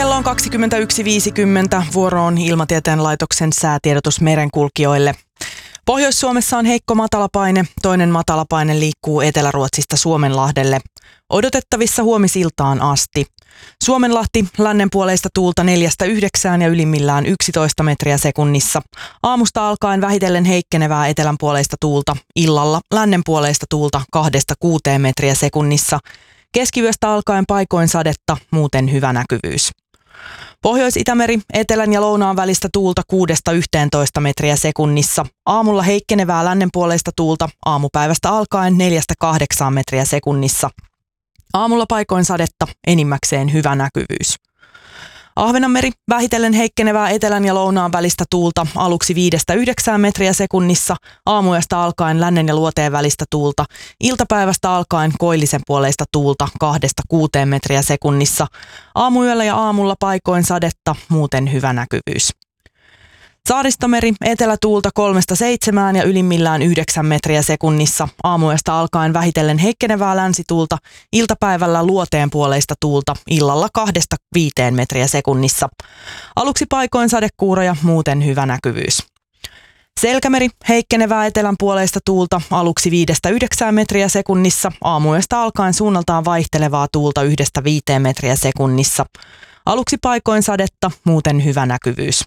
Kello on 21.50. Vuoro on Ilmatieteen laitoksen säätiedotus merenkulkijoille. Pohjois-Suomessa on heikko matalapaine. Toinen matalapaine liikkuu Etelä-Ruotsista Suomenlahdelle. Odotettavissa huomisiltaan asti. Suomenlahti lännenpuoleista tuulta 4-9 ja ylimmillään 11 metriä sekunnissa. Aamusta alkaen vähitellen heikkenevää etelänpuoleista tuulta. Illalla lännenpuoleista tuulta 2-6 metriä sekunnissa. Keskiyöstä alkaen paikoin sadetta, muuten hyvä näkyvyys. Pohjois-Itämeri, etelän ja lounaan välistä tuulta 6-11 metriä sekunnissa. Aamulla heikkenevää lännenpuoleista tuulta, aamupäivästä alkaen 4-8 metriä sekunnissa. Aamulla paikoin sadetta, enimmäkseen hyvä näkyvyys. Ahvenanmeri, vähitellen heikkenevää etelän ja lounaan välistä tuulta, aluksi 5-9 metriä sekunnissa, aamuyöstä alkaen lännen ja luoteen välistä tuulta, iltapäivästä alkaen koillisen puoleista tuulta 2-6 metriä sekunnissa, aamuyöllä ja aamulla paikoin sadetta, muuten hyvä näkyvyys. Saaristomeri, etelätuulta 3-7 ja ylimmillään 9 metriä sekunnissa, aamuyöstä alkaen vähitellen heikkenevää länsituulta, iltapäivällä luoteen puoleista tuulta, illalla 2-5 metriä sekunnissa. Aluksi paikoin sadekuuroja, muuten hyvä näkyvyys. Selkämeri, heikkenevää etelän puoleista tuulta, aluksi 5-9 metriä sekunnissa, aamuyöstä alkaen suunnaltaan vaihtelevaa tuulta 1-5 metriä sekunnissa. Aluksi paikoin sadetta, muuten hyvä näkyvyys.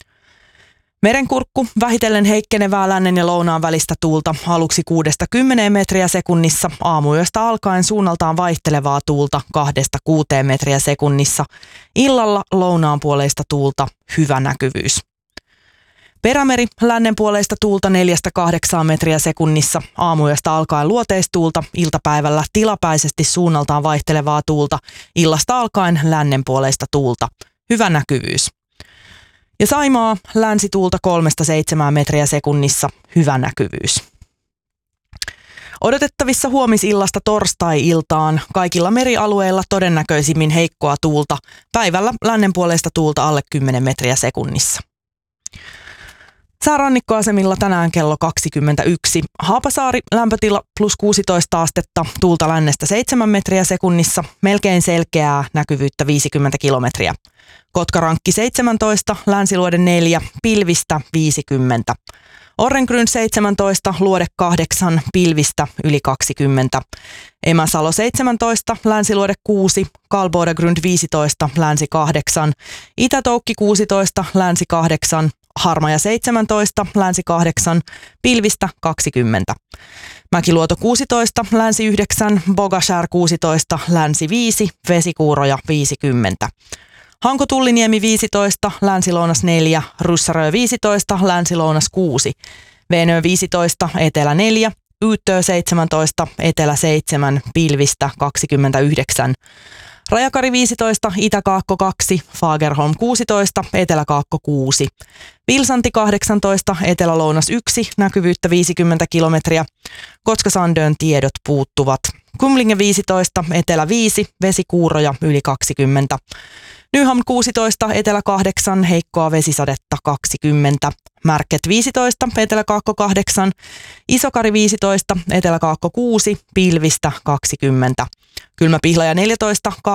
Merenkurkku, vähitellen heikkenevää lännen ja lounaan välistä tuulta, aluksi 6-10 metriä sekunnissa, aamuyöstä alkaen suunnaltaan vaihtelevaa tuulta 2-6 metriä sekunnissa, illalla lounaan puoleista tuulta, hyvä näkyvyys. Perämeri, lännen puoleista tuulta 4-8 metriä sekunnissa, aamuyöstä alkaen luoteistuulta, iltapäivällä tilapäisesti suunnaltaan vaihtelevaa tuulta, illasta alkaen lännen puoleista tuulta, hyvä näkyvyys. Ja Saimaa, länsituulta 3-7 metriä sekunnissa, hyvä näkyvyys. Odotettavissa huomisillasta torstai-iltaan kaikilla merialueilla todennäköisimmin heikkoa tuulta, päivällä lännenpuoleista tuulta alle 10 metriä sekunnissa. Säärannikkoasemilla tänään kello 21. Haapasaari, lämpötila +16 astetta, tuulta lännestä 7 metriä sekunnissa, melkein selkeää, näkyvyyttä 50 kilometriä. Kotkarankki 17, Länsiluode 4, pilvistä 50. Orrengryn 17, Luode 8, pilvistä yli 20. Emäsalo 17, Länsiluode 6, Kalbodagrund 15, Länsi 8. Itätoukki 16, Länsi 8. Harmaja 17, Länsi 8, pilvistä 20. Mäkiluoto 16, Länsi 9, Bogashär 16, Länsi 5, Vesikuuroja 50. Hanko-Tulliniemi 15, Länsi-Lounas 4, Ryssärö 15, Länsi-Lounas 6. Veenö 15, Etelä 4, Yyttö 17, Etelä 7, pilvistä 29. Rajakari 15, Itä-Kaakko 2, Fagerholm 16, Etelä-Kaakko 6. Vilsanti 18, Etelä-Lounas 1, näkyvyyttä 50 kilometriä. Kotka-Sandön tiedot puuttuvat. Kumlinge 15, Etelä 5, vesikuuroja yli 20. Nyhamn 16, Etelä 8, heikkoa vesisadetta 20. Märket 15, Etelä-Kaakko 8, Isokari 15, Etelä-Kaakko 6, pilvistä 20. Kylmä Pihlaja 14,